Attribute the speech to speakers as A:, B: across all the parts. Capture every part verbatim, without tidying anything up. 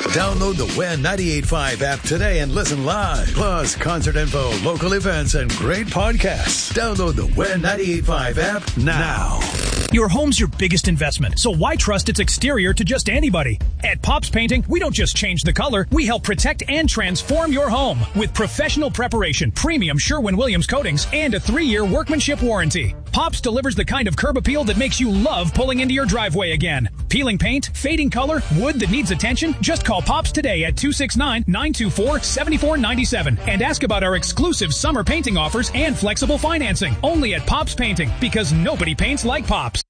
A: Download the Win ninety-eight point five app today and listen live. Plus, concert info, local events, and great podcasts. Download the Win ninety-eight point five app now.
B: Your home's your biggest investment, so why trust its exterior to just anybody? At Pops Painting, we don't just change the color, we help protect and transform your home with professional preparation, premium Sherwin-Williams coatings, and a three-year workmanship warranty. Pops delivers the kind of curb appeal that makes you love pulling into your driveway again. Peeling paint, fading color, wood that needs attention? Just call Pops today at two six nine, nine two four, seven four nine seven and ask about our exclusive summer painting offers and flexible financing. Only at Pops Painting, because nobody paints like Pops.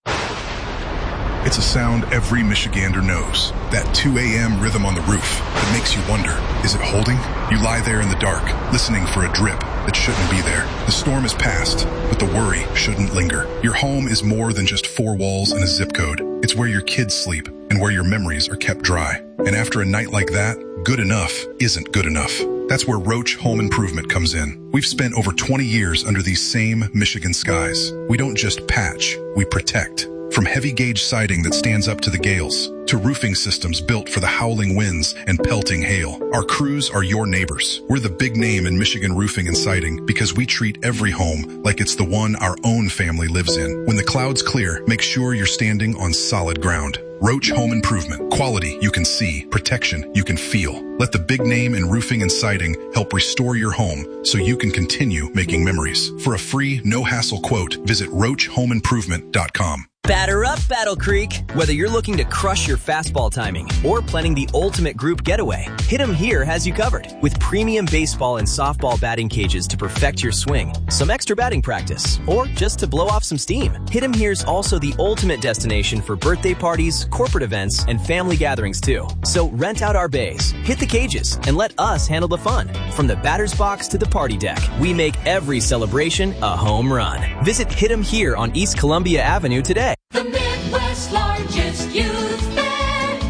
C: It's a sound every Michigander knows. That two a.m. rhythm on the roof that makes you wonder, is it holding? You lie there in the dark, listening for a drip that shouldn't be there. The storm is past, but the worry shouldn't linger. Your home is more than just four walls and a zip code. It's where your kids sleep and where your memories are kept dry. And after a night like that, good enough isn't good enough. That's where Roach Home Improvement comes in. We've spent over twenty years under these same Michigan skies. We don't just patch, we protect. From heavy gauge siding that stands up to the gales, to roofing systems built for the howling winds and pelting hail, our crews are your neighbors. We're the big name in Michigan roofing and siding because we treat every home like it's the one our own family lives in. When the clouds clear, make sure you're standing on solid ground. Roach Home Improvement. Quality you can see, protection you can feel. Let the big name in roofing and siding help restore your home so you can continue making memories. For a free, no-hassle quote, visit roach home improvement dot com.
D: Batter up, Battle Creek! Whether you're looking to crush your fastball timing or planning the ultimate group getaway, Hit 'em Here has you covered. With premium baseball and softball batting cages to perfect your swing, some extra batting practice, or just to blow off some steam. Hit 'em Here's also the ultimate destination for birthday parties, corporate events, and family gatherings too. So rent out our bays, hit the cages, and let us handle the fun. From the batter's box to the party deck, we make every celebration a home run. Visit Hit 'em Here on East Columbia Avenue today.
E: The Midwest's largest youth fair.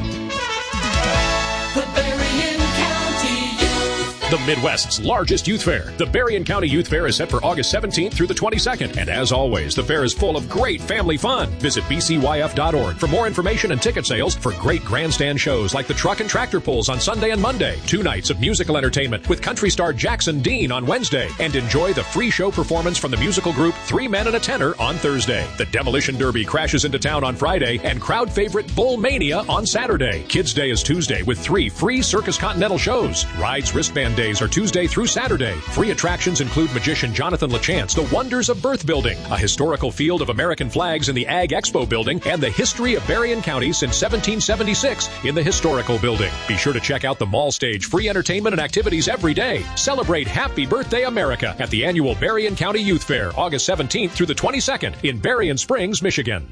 E: The Berrien County Youth Fair.
F: The Midwest's largest youth fair. The Berrien County Youth Fair is set for August seventeenth through the twenty-second. And as always, the fair is full of great family fun. Visit b c y f dot org for more information and ticket sales for great grandstand shows like the truck and tractor pulls on Sunday and Monday. Two nights of musical entertainment with country star Jackson Dean on Wednesday. And enjoy the free show performance from the musical group Three Men and a Tenor on Thursday. The Demolition Derby crashes into town on Friday and crowd favorite Bull Mania on Saturday. Kids Day is Tuesday with three free Circus Continental shows. Rides wristband days are Tuesday through Saturday. Free attractions include magician Jonathan LaChance, The Wonders of Birth Building, a historical field of American flags in the Ag Expo building, and the history of Berrien County since seventeen seventy-six in the historical building. Be sure to check out the mall stage, free entertainment and activities every day. Celebrate Happy Birthday America at the annual Berrien County Youth Fair, August seventeenth through the twenty-second in Berrien Springs, Michigan.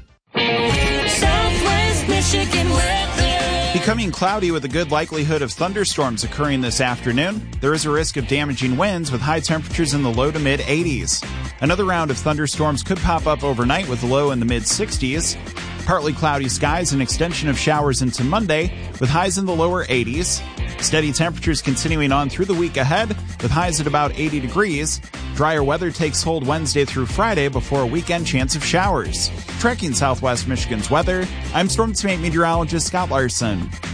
E: Southwest Michigan weather.
G: Becoming cloudy with a good likelihood of thunderstorms occurring this afternoon. There is a risk of damaging winds with high temperatures in the low to mid eighties. Another round of thunderstorms could pop up overnight with a low in the mid sixties. Partly cloudy skies and extension of showers into Monday with highs in the lower eighties. Steady temperatures continuing on through the week ahead with highs at about eighty degrees. Drier weather takes hold Wednesday through Friday before a weekend chance of showers. Tracking Southwest Michigan's weather, I'm Storm Team eight meteorologist Scott Larson.